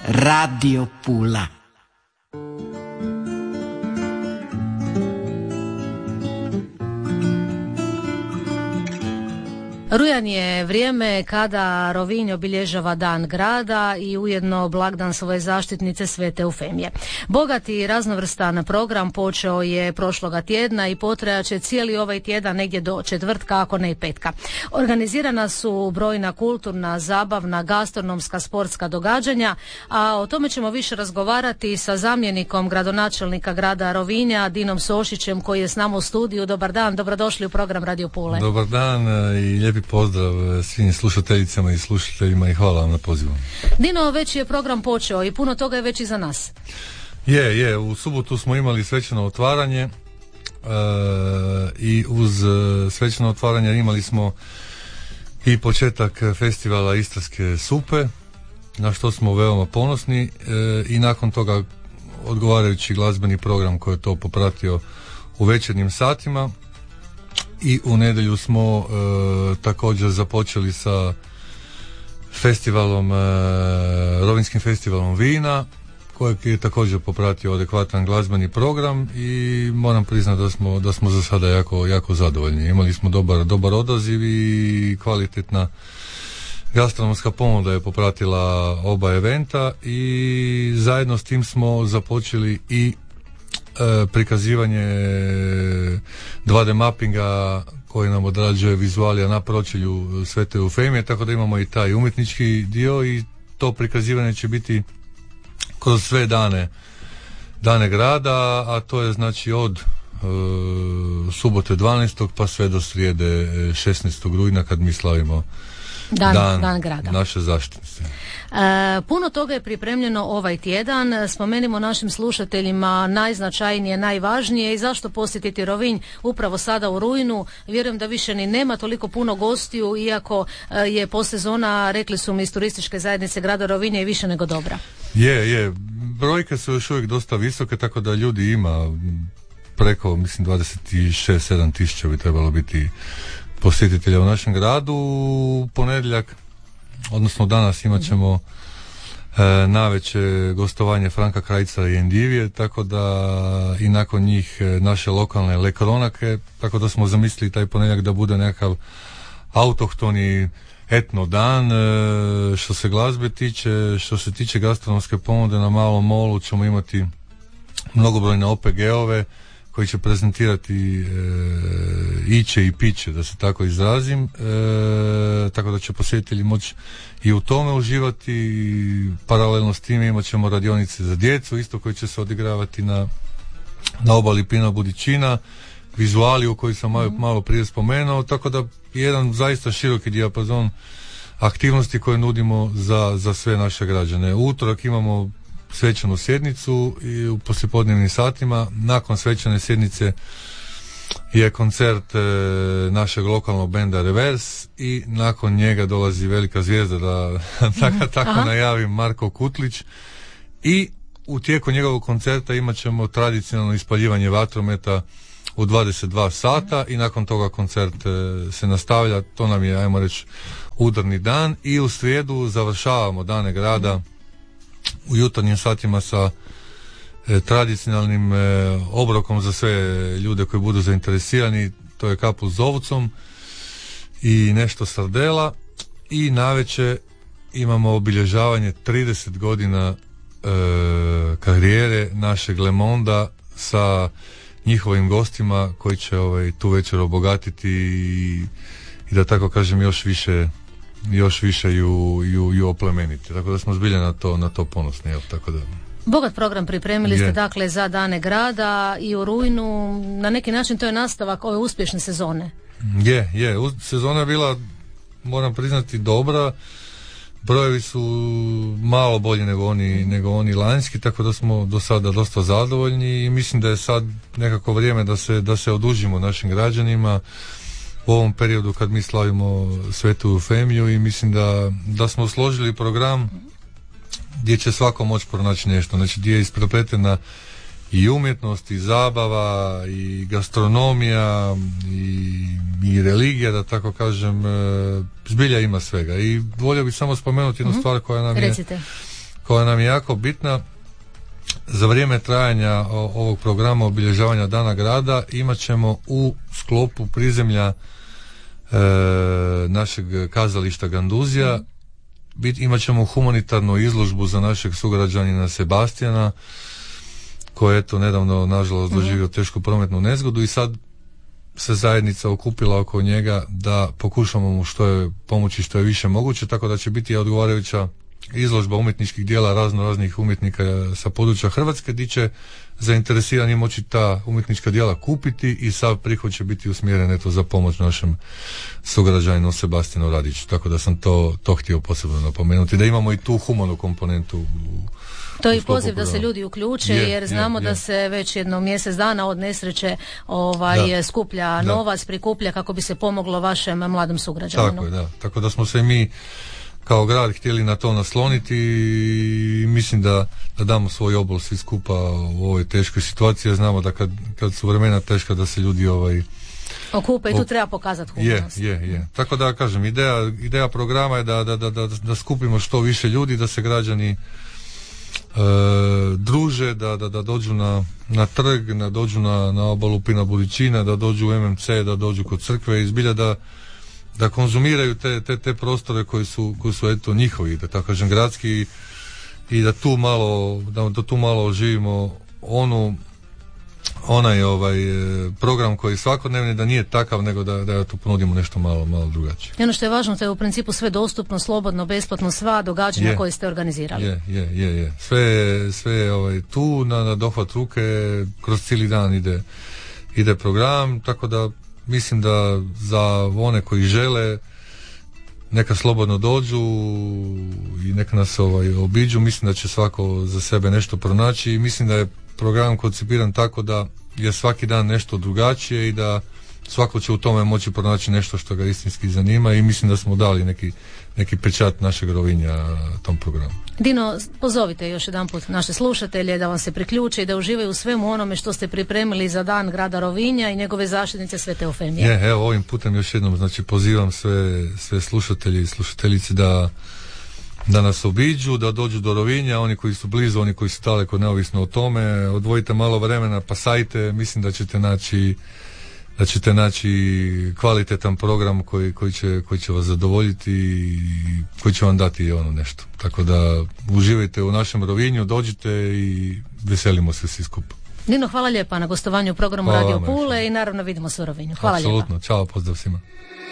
Radio Pula. Rujan je vrijeme kada Rovinj obilježava dan grada i ujedno blagdan svoje zaštitnice Svete Eufemije. Bogat i raznovrstan program počeo je prošloga tjedna i potrajaće cijeli ovaj tjedan negdje do četvrtka, ako ne i petka. Organizirana su brojna kulturna, zabavna, gastronomska, sportska događanja, a o tome ćemo više razgovarati sa zamjenikom gradonačelnika grada Rovinja, Dinom Sošićem, koji je s nama u studiju. Dobar dan, dobrodošli u program Radio Pule. Dobar dan i lijepi pozdrav svim slušateljicama i slušateljima i hvala vam na pozivu. Dino, već je program počeo i puno toga je već iza nas. Je, u subotu smo imali svečano otvaranje i uz svečano otvaranje imali smo i početak festivala Istarske supe, na što smo veoma ponosni, i nakon toga odgovarajući glazbeni program koji je to popratio u večernjim satima. I u nedjelju smo također započeli sa festivalom, Rovinjskim festivalom vina, kojeg je također popratio adekvatan glazbeni program i moram priznati da smo za sada jako zadovoljni. Imali smo dobar odaziv i kvalitetna gastronomska ponuda je popratila oba eventa i zajedno s tim smo započeli i prikazivanje 2D mappinga koji nam odrađuje vizualija na pročelju Svete Eufemije, tako da imamo i taj umjetnički dio i to prikazivanje će biti kroz sve dane grada, a to je znači od subote 12. pa sve do srijede 16. rujna kad mi slavimo dan grada, naše zaštitnice. Puno toga je pripremljeno ovaj tjedan. Spomenimo našim slušateljima najznačajnije, najvažnije i zašto posjetiti Rovinj upravo sada u rujnu. Vjerujem da više ni nema toliko puno gostiju, iako je postsezona, rekli su mi iz turističke zajednice grada Rovinja, i više nego dobra. Je. Brojke su još uvijek dosta visoke, tako da ljudi ima preko, mislim, 26-7 tisuća bi trebalo biti posjetitelja u našem gradu. U ponedjeljak, odnosno danas, imat ćemo navečer gostovanje Franka Krajca i Endivije, tako da i nakon njih naše lokalne lekronake, tako da smo zamislili taj ponedjeljak da bude nekakav autohtoni etno dan. Što se glazbe tiče, što se tiče gastronomske ponude, na Malom molu ćemo imati mnogobrojne OPG-ove koji će prezentirati iće i piće, da se tako izrazim, tako da će posjetitelji moći i u tome uživati. Paralelno s tim imat ćemo radionice za djecu isto koji će se odigravati na obali Pina Budičina, vizualiju koju sam malo prije spomenuo, tako da jedan zaista široki dijapazon aktivnosti koje nudimo za sve naše građane. U utorak imamo svečanu sjednicu i u poslijepodnevnim satima. Nakon svečane sjednice je koncert našeg lokalnog benda Reverse i nakon njega dolazi velika zvijezda, da tako najavim, Marko Kutlić, i u tijeku njegovog koncerta imat ćemo tradicionalno ispaljivanje vatrometa u 22 sata i nakon toga koncert se nastavlja. To nam je, ajmo reći, udarni dan i u srijedu završavamo dane grada u jutarnjim satima sa tradicionalnim obrokom za sve ljude koji budu zainteresirani. To je kapu s ovcom i nešto sardela, i navečer imamo obilježavanje 30 godina karijere našeg Le Monda sa njihovim gostima koji će tu večer obogatiti i da tako kažem još više ju oplemeniti. Tako da smo zbilja na to ponosni. Tako da. Bogat program pripremili ste dakle za dane grada i u rujnu. Na neki način to je nastavak ove uspješne sezone. Je. Sezona je bila, moram priznati, dobra. Brojevi su malo bolji nego oni lanjski, tako da smo do sada dosta zadovoljni i mislim da je sad nekako vrijeme da se odužimo našim građanima u ovom periodu kad mi slavimo Svetu Eufemiju, i mislim da smo složili program gdje će svako moći pronaći nešto, znači gdje je isprepletena i umjetnost, i zabava, i gastronomija, i religija, da tako kažem, zbilja ima svega. I volio bih samo spomenuti jednu stvar koja nam je koja nam je jako bitna. Za vrijeme trajanja ovog programa obilježavanja Dana grada imat ćemo u sklopu prizemlja našeg kazališta Ganduzija, imat ćemo humanitarnu izložbu za našeg sugrađanina Sebastijana, koji je eto nedavno nažalost doživio tešku prometnu nezgodu i sad se zajednica okupila oko njega da pokušamo mu pomoći što je više moguće, tako da će biti odgovarajuća izložba umjetničkih dijela raznih umjetnika sa područja Hrvatske, gdje će zainteresirani moći ta umjetnička dijela kupiti i sav prihod će biti usmjeren eto za pomoć našem sugrađaninu Sebastijanu Radiću, tako da sam to htio posebno napomenuti, da imamo i tu humanu komponentu. To je i poziv da se ljudi uključe, jer znamo da se već jedno mjesec dana od nesreće skuplja novac, prikuplja kako bi se pomoglo vašem mladom sugrađaninu. Tako je, da. Tako da smo se mi kao grad htjeli na to nasloniti i mislim da damo svoj obol svi skupa u ovoj teškoj situaciji. Znamo da kad su vremena teška da se ljudi okupe i tu treba pokazati humanost. Je. Tako da kažem, ideja programa je da skupimo što više ljudi, da se građani druže, da dođu na trg, da dođu na obalu Pina Budičina, da dođu u MMC, da dođu kod crkve i zbilja da konzumiraju te prostore koji su eto njihovi, da tako kažem gradski, i da tu malo oživimo onaj program koji je svakodnevni, da nije takav, nego da tu ponudimo nešto malo drugačije. I ono što je važno, to je u principu sve dostupno, slobodno, besplatno, sva događanja koje ste organizirali. Je. Sve je tu na dohvat ruke, kroz cijeli dan ide program, tako da mislim da za one koji žele neka slobodno dođu i neka nas obiđu. Mislim da će svako za sebe nešto pronaći i mislim da je program koncipiran tako da je svaki dan nešto drugačije i da svako će u tome moći pronaći nešto što ga istinski zanima i mislim da smo dali neki pečat našeg Rovinja tom programu. Dino, pozovite još jedanput naše slušatelje da vam se priključe i da uživaju u svemu onome što ste pripremili za Dan grada Rovinja i njegove zaštitnice Svete Eufemije. Evo ovim putem još jednom pozivam sve slušatelje i slušateljice da nas obiđu, da dođu do Rovinja, oni koji su blizu, oni koji su daleko, neovisno o tome, odvojite malo vremena, pasajte, mislim da ćete naći kvalitetan program koji će vas zadovoljiti i koji će vam dati nešto. Tako da uživajte u našem Rovinju, dođite i veselimo se svi skupa. Dino, hvala lijepa na gostovanju u programu Radio Pule i naravno vidimo se u Rovinju. Hvala lijepa. Apsolutno, čao, pozdrav svima.